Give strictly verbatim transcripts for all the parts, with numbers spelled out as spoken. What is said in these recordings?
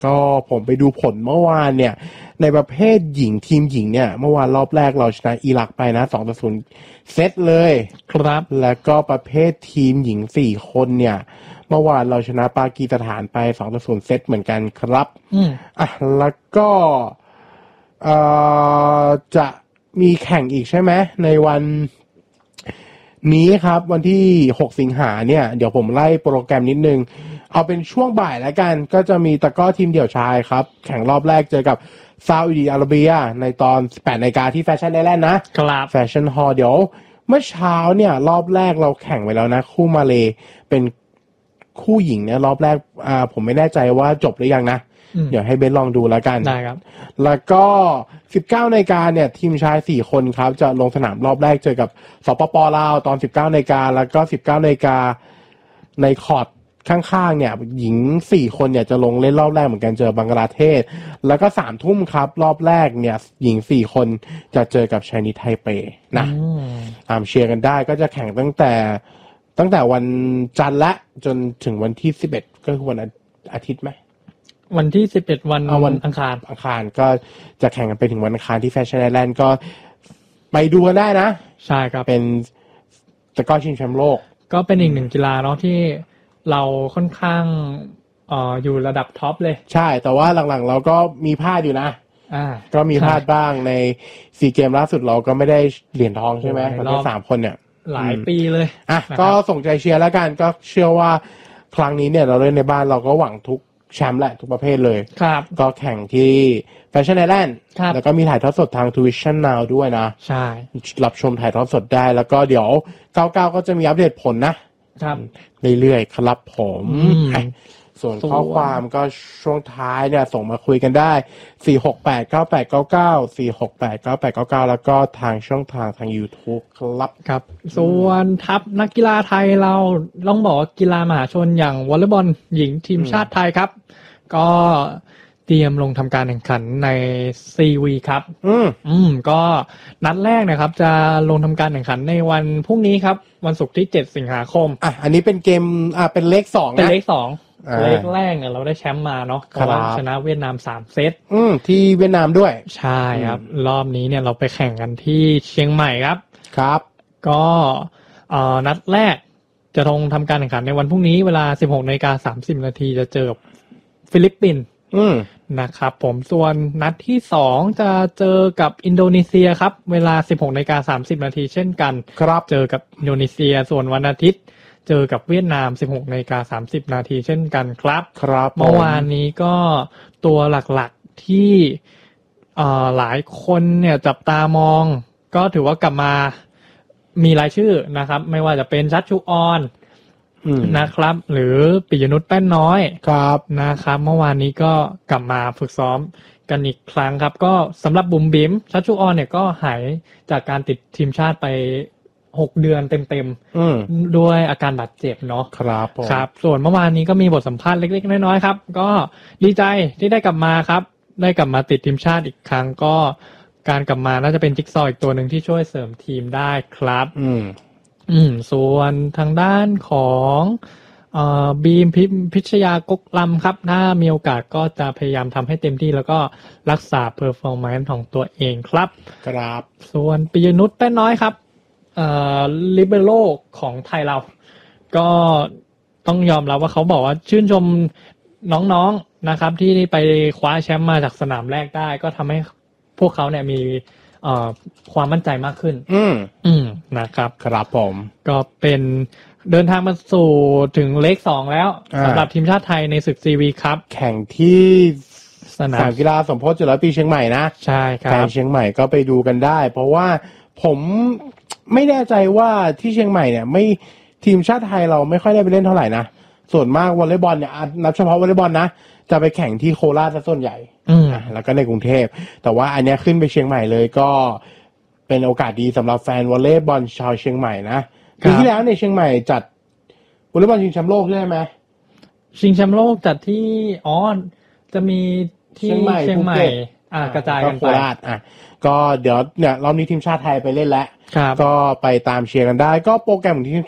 ก็ผมไปดูผลเมื่อวานเนี่ยในประเภทหญิงทีมหญิงเนี่ยเมื่อวานรอบแรกเราชนะอิรักไปนะสองต่อศูนย์เซตเลยครับแล้วก็ประเภททีมหญิงสี่คนเนี่ยเมื่อวานเราชนะปากีสถานไปสองต่อศูนย์เซตเหมือนกันครับอืมอ่ะแล้วก็เอ่อจะมีแข่งอีกใช่ไหมในวันนี้ครับวันที่หกสิงหาเนี่ยเดี๋ยวผมไล่โปรแกรมนิดนึงเอาเป็นช่วงบ่ายแล้วกันก็จะมีตะกร้อทีมเดี่ยวชายครับแข่งรอบแรกเจอกับซาอุดิอาระเบียในตอน สิบแปดนาฬิกา นที่แฟชั่นไอแลนด์นะครับแฟชั่นฮอลล์เดี๋ยวเมื่อเช้าเนี่ยรอบแรกเราแข่งไปแล้วนะคู่มาเลเป็นคู่หญิงเนี่ยรอบแรกอ่าผมไม่แน่ใจว่าจบหรือยังนะเดี๋ยวให้เบนลองดูแล้วกันได้ครับแล้วก็สิบเก้านาฬิกาเนี่ยทีมชายสี่คนครับจะลงสนามรอบแรกเจอกับสปป.ลาวตอน สิบเก้านาฬิกา แล้วก็ สิบเก้านาฬิกา ในคอร์ตข้างๆเนี่ยหญิงสี่คนเนี่ยจะลงเล่นรอบแรกเหมือนกันเจอบังกลาเทศแล้วก็สามทุ่มครับรอบแรกเนี่ยหญิงสี่คนจะเจอกับไชนีสไทเปนะตามเชียร์กันได้ก็จะแข่งตั้งแต่ตั้งแต่วันจันทร์ละจนถึงวันที่สิบเอ็ดก็คือวันอาทิตย์ไหมวันที่สิบเอ็ดวันเอาวันอังคารอังคารก็จะแข่งกันไปถึงวันอังคารที่แฟชั่นไอแลนด์ก็ไปดูกันได้นะใช่ครับเป็นตะกร้อชิงแชมป์โลกก็เป็นอีกหนึ่งกีฬาเนาะที่เราค่อนข้างเอ่ออยู่ระดับท็อปเลยใช่แต่ว่าหลังๆเราก็มีพลาดอยู่นะอ่าก็มีพลาดบ้างในซีเกมล่าสุดเราก็ไม่ได้เหรียญทองใช่ไหมเราสามคนเนี่ยหลายปีเลยอ่ะก็ส่งใจเชียร์แล้วกันก็เชื่อว่าครั้งนี้เนี่ยเราเล่นในบ้านเราก็หวังทุกแชมป์แหละทุกประเภทเลยครับก็แข่งที่แฟชั่นไอแลนด์แล้วก็มีถ่ายทอดสดทาง Tuition Now ด้วยนะใช่รับชมถ่ายทอดสดได้แล้วก็เดี๋ยวเก้าสิบเก้าก็จะมีอัปเดตผลนะครับเรื่อยๆครับผมส่วนข้อความก็ช่วงท้ายเนี่ยส่งมาคุยกันได้สี่ หก แปด เก้า แปด เก้า เก้า สี่ หก แปด เก้า แปด เก้า เก้าแล้วก็ทางช่องทางทาง YouTube ครับครับส่วนทัพนักกีฬาไทยเราต้องบอกว่ากีฬามหาชนอย่างวอลเลย์บอลหญิงทีมชาติไทยครับก็เตรียมลงทำการแข่งขันใน ซี วี ครับอืมอืมก็นัดแรกนะครับจะลงทำการแข่งขันในวันพรุ่งนี้ครับวันศุกร์ที่เจ็ดสิงหาคมอ่ะอันนี้เป็นเกมอ่ะเป็นเลขสองนะเป็นเลขสองเลขแรกเนี่ยเราได้แชมป์มาเนาะเพราะว่าชนะเวียดนามสามเซตอืมที่เวียดนามด้วยใช่ครับรอบนี้เนี่ยเราไปแข่งกันที่เชียงใหม่ครับครับก็เอ่อนัดแรกจะลงทำการแข่งขันในวันพรุ่งนี้เวลา สิบหกนาฬิกาสามสิบนาทีจะเจอกับฟิลิปปินส์นะครับผมส่วนนัดที่สองจะเจอกับอินโดนีเซียครับเวลา สิบหกนาฬิกาสามสิบนาทีเช่นกันครับเจอกับอินโดนีเซียส่วนวันอาทิตย์เจอกับเวียดนาม สิบหกนาฬิกาสามสิบนาทีเช่นกันครับครับเมื่อวานนี้ก็ตัวหลักๆที่เอ่อหลายคนเนี่ยจับตามองก็ถือว่ากลับมามีรายชื่อนะครับไม่ว่าจะเป็นชัชชุออนนะครับหรือปิยนุชแป้นน้อยครับนะครับเมื่อวานนี้ก็กลับมาฝึกซ้อมกันอีกครั้งครับก็สำหรับบุ๋มบิ๋มชัชชุออนเนี่ยก็หายจากการติดทีมชาติไปหกเดือนเต็มๆด้วยอาการบาดเจ็บเนาะครับครับส่วนเมื่อวานนี้ก็มีบทสัมภาษณ์เล็กๆน้อยๆครับก็ดีใจที่ได้กลับมาครับได้กลับมาติดทีมชาติอีกครั้งก็การกลับมาน่าจะเป็นจิ๊กซอว์อีกตัวหนึ่งที่ช่วยเสริมทีมได้ครับอืมอืมส่วนทางด้านของเอ่อบีมพิชยากกลำครับถ้ามีโอกาสก็จะพยายามทำให้เต็มที่แล้วก็รักษาเพอร์ฟอร์แมนซ์ของตัวเองครับครับส่วนปิยนุชแป้นน้อยครับเอ่อลิเบโร่ของไทยเราก็ต้องยอมรับว่าเขาบอกว่าชื่นชมน้องๆนะครับที่ไปคว้าแชมป์มาจากสนามแรกได้ก็ทำให้พวกเขาเนี่ยมีเอ่อความมั่นใจมากขึ้นอืมอืมนะครับครับผมก็เป็นเดินทางมาสู่ถึงเลขสองแล้วสำหรับทีมชาติไทยในศึก ซี วี ครับแข่งที่สนามกีฬาสมโพธิจุฬาภีร์เชียงใหม่นะใช่ครับเชียงใหม่ก็ไปดูกันได้เพราะว่าผมไม่แน่ใจว่าที่เชียงใหม่เนี่ยไม่ทีมชาติไทยเราไม่ค่อยได้ไปเล่นเท่าไหร่นะส่วนมากวอลเลย์บอลเนี่ยนับเฉพาะวอลเลย์บอลนะจะไปแข่งที่โคราชซะส่วนใหญ่แล้วก็ในกรุงเทพแต่ว่าอันนี้ขึ้นไปเชียงใหม่เลยก็เป็นโอกาสดีสำหรับแฟนวอลเลย์บอลชาวเชียงใหม่นะปีที่แล้วในเชียงใหม่จัดวอลเลย์บอลชิงแชมป์โลกใช่ไหมชิงแชมป์โลกจัดที่อ๋อจะมีที่เชียงใหม่อ่ากระจายกันไปโคราชอ่ะก็เดี๋ยวเนี่ยรอบนี้ทีมชาติไทยไปเล่นแล้วก็ไปตามเชียร์กันได้ก็โปรแกรมของทีมชาติ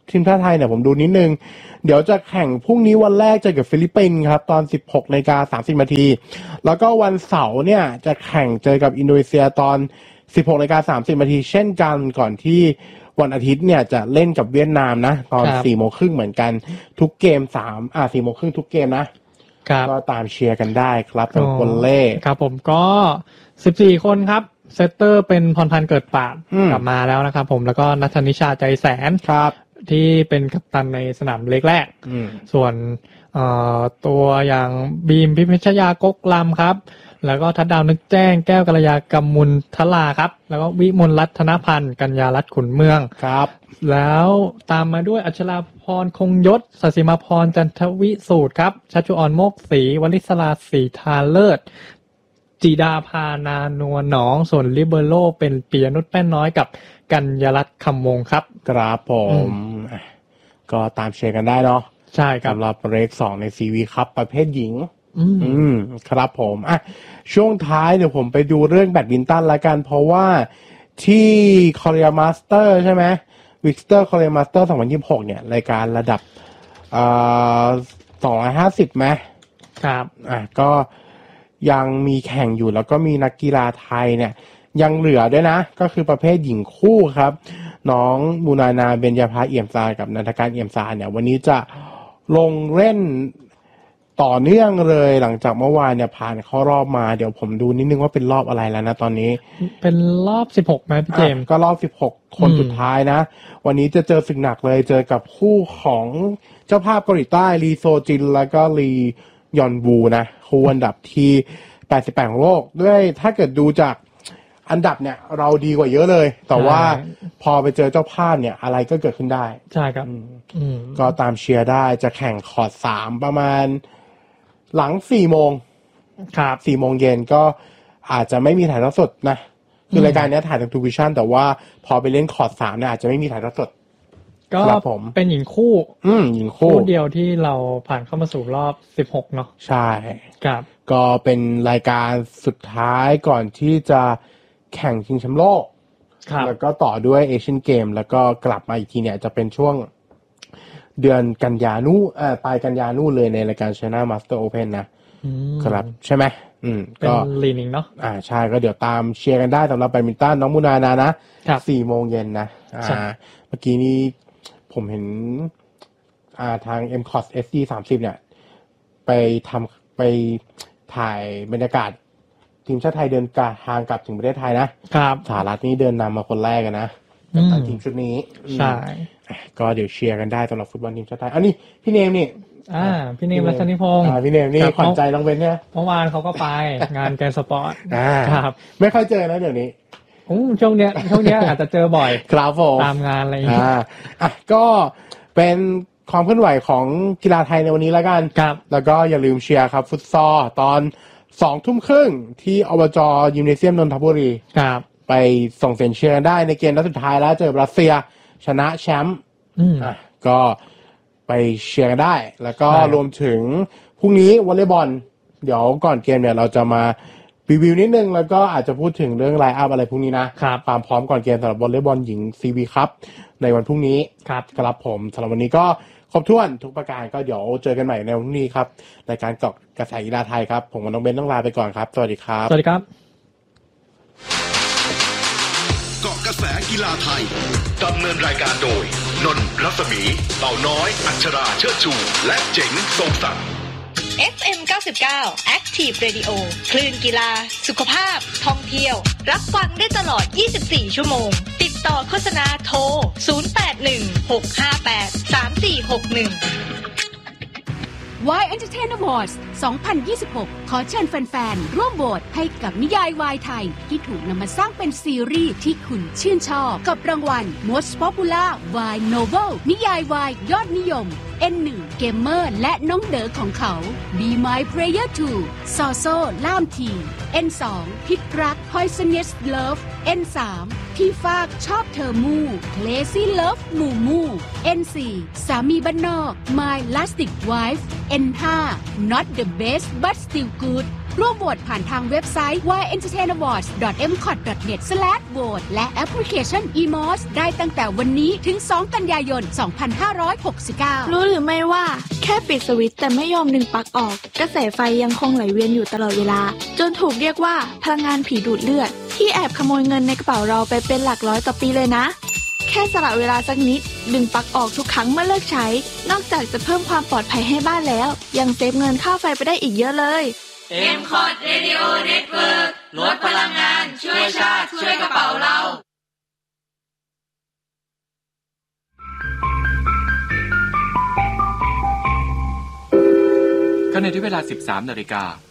ทีมชาติไทยเนี่ยผมดูนิดนึงเดี๋ยวจะแข่งพรุ่งนี้วันแรกเจอกับฟิลิปปินส์ครับตอน สิบหกนาฬิกาสามสิบนาทีแล้วก็วันเสาร์เนี่ยจะแข่งเจอกับอินโดนีเซียตอน สิบหกนาฬิกาสามสิบนาทีเช่นกันก่อนที่วันอาทิตย์เนี่ยจะเล่นกับเวียดนามนะตอน สี่โมงครึ่งเหมือนกันทุกเกมสามอ่า สี่โมงครึ่งทุกเกมนะก็ตามเชียร์กันได้ครับเป็นวอลเลย์ครับผมก็สิบสี่คนครับเซตเตอร์เป็นพรพันธ์เกิดปราดกลับมาแล้วนะครับผมแล้วก็ณัฐนิชาใจแสนครับที่เป็นกัปตันในสนามเล็กแรกส่วนตัวอย่างบีมพิมพิชยากกลำครับแล้วก็ทัดดาวนึกแจ้งแก้วกัลยากำมุลทลาครับแล้วก็วิมลรัตนพันธ์กัญญารัตน์ขุนเมืองครับแล้วตามมาด้วยอัชราพรคงยศศศิมาพรจันทวิสูตรครับชัชวรโมกศรีวลิศราศรีทาเลิศจีดาพานานัวหนองส่วนลิเบโรเป็นปียนุชแป้นน้อยกับกัญญารัตน์คำวงครับครับผมก็ตามเชียร์กันได้เนาะใช่ครับสำหรับเรกสองในซีวีครับประเภทหญิงอืมอืมครับผมอ่ะช่วงท้ายเดี๋ยวผมไปดูเรื่องแบดมินตันละกันเพราะว่าที่คอเรียมาสเตอร์ใช่ไหมวิกเตอร์คอเรียมาสเตอร์สองพันยี่สิบหกเนี่ยรายการระดับอ่าสองร้อยห้าสิบไหมครับอ่ะก็ยังมีแข่งอยู่แล้วก็มีนักกีฬาไทยเนี่ยยังเหลือด้วยนะก็คือประเภทหญิงคู่ครับน้องมูนานาเบญญาภาเอี่ยมซากับนันทการเอี่ยมซาเนี่ยวันนี้จะลงเล่นต่อเนื่องเลยหลังจากเมื่อวานเนี่ยผ่านเข้ารอบมาเดี๋ยวผมดูนิดนึงว่าเป็นรอบอะไรแล้วนะตอนนี้เป็นรอบสิบหกมั้ยพี่เจมส์ก็รอบสิบหกคนสุดท้ายนะวันนี้จะเจอศึกหนักเลยเจอกับคู่ของเจ้าภาพเกาหลีใต้ลีโซจินแล้วก็ลียอนวูนะคู่อันดับที่แปดสิบแปดของโลกด้วยถ้าเกิดดูจากอันดับเนี่ยเราดีกว่าเยอะเลยแต่ว่าพอไปเจอเจ้าภาพเนี่ยอะไรก็เกิดขึ้นได้ใช่ครับก็ตามเชียร์ได้จะแข่งคอร์ตสามประมาณหลังสี่โมงครับสี่โมงเย็นก็อาจจะไม่มีถ่ายทอดสดนะคือรายการนี้ถ่ายทางทูวิชั่นแต่ว่าพอไปเล่นคอร์ตสามเนี่ยอาจจะไม่มีถ่ายทอดสดก็เป็นหญิงคู่อืมหญิงคู่เดียวที่เราผ่านเข้ามาสู่รอบสิบหกเนาะใช่ครับก็เป็นรายการสุดท้ายก่อนที่จะแข่งชิงแชมป์โลกแล้วก็ต่อด้วยเอเชียนเกมแล้วก็กลับมาอีกทีเนี่ยจะเป็นช่วงเดือนกันยานู่เอ่อปลายกันยานู่เลยในรายการ China Master Open นะครับใช่ไหมอืมก็ลีนิงเนาะอ่าใช่ก็เดี๋ยวตามเชียร์กันได้สำหรับแบดมินตันน้องมูนานานะสี่โมงเย็นนะอ่าเมื่อกี้นี้ผมเห็นอ่าทาง เอ็ม ซี โอ เอส เอส ดี สามสิบเนี่ยไปทำไปถ่ายบรรยากาศทีมชาติไทยเดินทางกลับถึงประเทศไทยนะครับสหรัฐนี่เดินนำมาคนแรกนะกับทีมชุดนี้ใช่ก็เดี๋ยวเชียร์กันได้สำหรับฟุตบอลทีมชาติไทยอันนี้พี่เนมนี่อ่าพี่เนมรัชนิพงศ์อ่าพี่เนมนี่ขวัญใจน้องเบนเนี่ยเมื่อวานเขาก็ไปงานแกนสปอร์ตครับไม่ค่อยเจอนะเดี๋ยวนี้อืมช่วงเนี้ยช่วงเนี้ยอาจจะเจอบ่อยครับผมตามงานอะไรอย่างเงี้ยอ่ะก็เป็นความเคลื่อนไหวของกีฬาไทยในวันนี้แล้วกันครับแล้วก็อย่าลืมเชียร์ครับฟุตซอลตอนสองทุ่มครึ่งที่อบจ.ยิมเนเซียมนนทบุรีครับไปส่งเสียงเชียร์กันได้ในเกมนัดสุดท้ายแล้วเจอรัสเซียชนะแชมป์อ่ะก็ไปเชียร์กันได้แล้วก็รวมถึงพรุ่งนี้วอลเลย์บอลเดี๋ยวก่อนเกมเนี่ยเราจะมารีวิวนิดนึงแล้วก็อาจจะพูดถึงเรื่องไลน์อัพอะไรพวกนี้นะความพร้อมก่อนเกมสำหรับวอลเลย์บอลหญิง ซี วี ครับในวันพรุ่งนี้ครับครับผมสำหรับวันนี้ก็ครบถ้วนทุกประการก็เดี๋ยวเจอกันใหม่ในวันพรุ่งนี้ครับรายการเกาะกระแสกีฬาไทยครับผมกับน้องเบนต้องลาไปก่อนครับสวัสดีครับสวัสดีครับเกาะกระแสกีฬาไทยดำเนินรายการโดยนนท์รัศมีเต่าน้อยอัชราเชิดชูและเจ๋งทรงศักดิ์เอฟ เอ็ม เก้าสิบเก้า Active Radio คลื่นกีฬาสุขภาพท่องเที่ยวรับฟังได้ตลอดยี่สิบสี่ชั่วโมงติดต่อโฆษณาโทรศูนย์ แปด หนึ่ง หก ห้า แปด สาม สี่ หก หนึ่งวาย Entertain Awards สองพันยี่สิบหกขอเชิญแฟนๆร่วมโหวตให้กับนิยายวายไทยที่ถูกนำมาสร้างเป็นซีรีส์ที่คุณชื่นชอบกับรางวัล Most Popular Wine Novel นิยายวายยอดนิยม เอ็น หนึ่ง เกมเมอร์และน้องเด๋อของเขา Be My Player ทู ซอโซล่ามที เอ็น สอง พิษรัก Poisonous Love เอ็น สาม ที่ฟากชอบเธอมู่ Lazy Love มู่มู่ เอ็น สี่ สามีบ้านนอก My Lastic Wife เอ็น ห้า Not the best but still good ร่วมโหวตผ่านทางเว็บไซต์ วาย เอนเตอร์เทน อวอร์ดส์ ดอท เอ็ม ซี โอ ที ดอท เน็ต สแลช โหวต และแอปพลิเคชัน อี เอ็ม โอ เอส ได้ตั้งแต่วันนี้ถึง สอง กันยายน สองพันห้าร้อยหกสิบเก้ารู้หรือไม่ว่าแค่ปิดสวิตช์แต่ไม่ยอมดึงปลั๊กออกกระแสไฟยังคงไหลเวียนอยู่ตลอดเวลาจนถูกเรียกว่าพลังงานผีดูดเลือดที่แอบขโมยเงินในกระเป๋าเราไปเป็นหลักร้อยต่อปีเลยนะแค่สละเวลาสักนิดดึงปลั๊กออกทุกครั้งเมื่อเลิกใช้นอกจากจะเพิ่มความปลอดภัยให้บ้านแล้วยังเซฟเงินค่าไฟไปได้อีกเยอะเลยเอ็ม คอ ดี Radio Network ลดพลังงานช่วยชาติช่วยกระเป๋าเราขณะที่เวลา สิบสามนาฬิกา